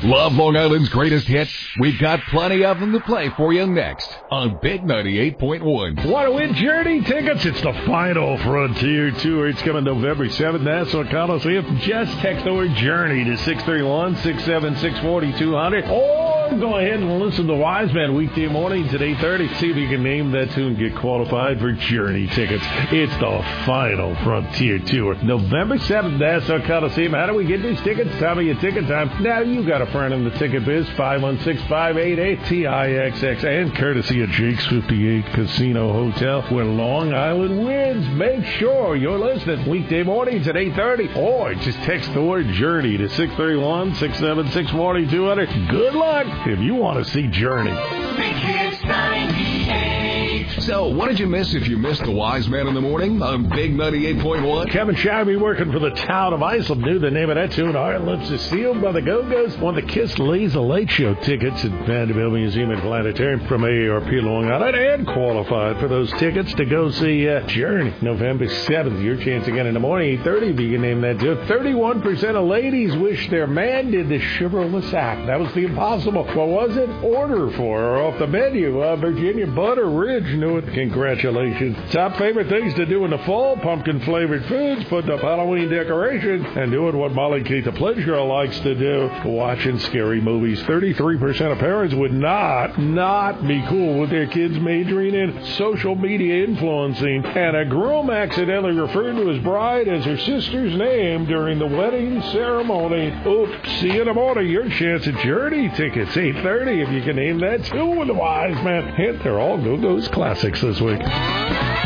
Love Long Island's greatest hits? We've got plenty of them to play for you next on Big 98.1. Want to win Journey tickets? It's the final Frontier Tour. It's coming November 7th, Nassau Coliseum. Just text the word Journey to 631-676-4200 or go ahead and listen to Wiseman weekday mornings at 8:30. See if you can name that tune and get qualified for Journey tickets. It's the final Frontier Tour. November 7th, Nassau Coliseum. How do we get these tickets? Tell me your ticket time. Now you got a friend in the ticket biz, 516-588-TIXX, and courtesy of Jake's 58 Casino Hotel, where Long Island wins. Make sure you're listening weekday mornings at 8:30, or just text the word Journey to 631-676-4200. Good luck if you want to see Journey. Big Hits 98. So, what did you miss if you missed the Wise Man in the Morning on Big 98.1? Kevin Shabby working for the town of Islip knew the name of that tune. Our Lips Are Sealed by the Go-Go's. Won the Kiss Laser Late Show tickets at Vanderbilt Museum and Planetarium from AARP Long Island, and qualified for those tickets to go see Journey November 7th. Your chance again in the morning, 8:30, if you can name that tune. 31% of ladies wish their man did the chivalrous act. That was the impossible. What was it? Order for her off the menu. Virginia Butter Ridge knew it. Congratulations. Top favorite things to do in the fall: pumpkin-flavored foods, putting up Halloween decorations, and doing what Molly Kate the Pleasurer likes to do, watching scary movies. 33% of parents would not be cool with their kids majoring in social media influencing, and a groom accidentally referred to his bride as her sister's name during the wedding ceremony. Oops. See you in the morning. Your chance at Journey tickets, 8:30, if you can name that tune with the Wise Man. And they're all Go-Go's classics this week.